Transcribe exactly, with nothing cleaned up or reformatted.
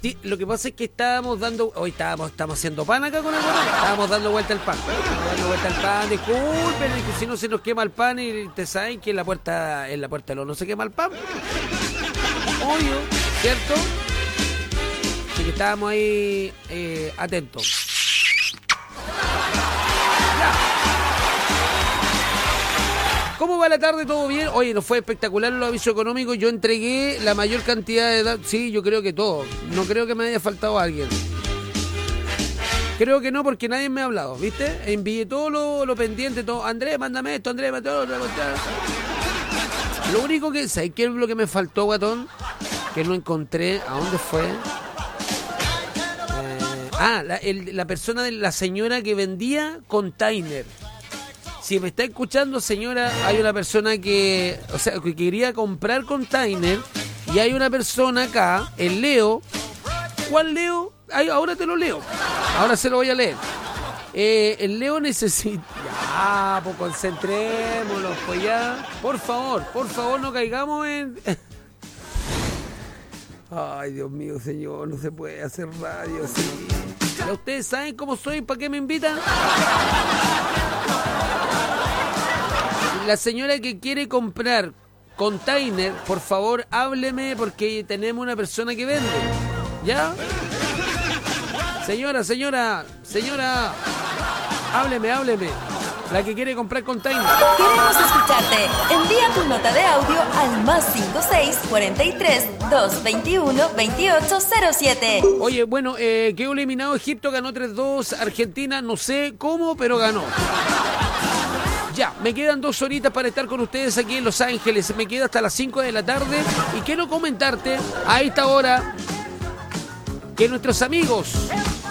Ti- Lo que pasa es que estábamos dando... Hoy estábamos, estamos haciendo pan acá con el weón. Estábamos dando vuelta al pan. Dando vuelta al pan. Disculpen, que si no se nos quema el pan y te saben que en la puerta, en la puerta del horno se quema el pan. Obvio, ¿cierto? Así que estábamos ahí eh, atentos. ¿Cómo va la tarde? ¿Todo bien? Oye, nos fue espectacular los avisos económicos. Yo entregué la mayor cantidad de datos. Sí, yo creo que todo. No creo que me haya faltado alguien. Creo que no, porque nadie me ha hablado, ¿viste? Envié todo lo, lo pendiente, todo. Andrés, mándame esto, Andrés, mándame todo. Lo único que... ¿Sabes qué es lo que me faltó, guatón? Que no encontré. ¿A dónde fue? Eh, ah, la, el, la persona de la señora que vendía container. Si me está escuchando, señora, hay una persona que, o sea, que quería comprar container y hay una persona acá, el Leo. ¿Cuál Leo? Ay, ahora te lo leo. Ahora se lo voy a leer. Eh, el Leo necesita... Ya, pues concentrémonos, pues ya. Por favor, por favor, no caigamos en... Ay, Dios mío, señor, no se puede hacer radio así. ¿Ya ustedes saben cómo soy? ¿Para qué me invitan? La señora que quiere comprar container, por favor, hábleme porque tenemos una persona que vende. ¿Ya? Señora, señora, señora, hábleme, hábleme. La que quiere comprar container. Queremos escucharte. Envía tu nota de audio al más cinco seis cuarenta y tres, doscientos veintiuno, veintiocho cero siete. Oye, bueno, eh, quedó eliminado Egipto, ganó tres dos. Argentina, no sé cómo, pero ganó. Ya, me quedan dos horitas para estar con ustedes aquí en Los Ángeles. Me queda hasta las cinco de la tarde. Y quiero comentarte a esta hora que nuestros amigos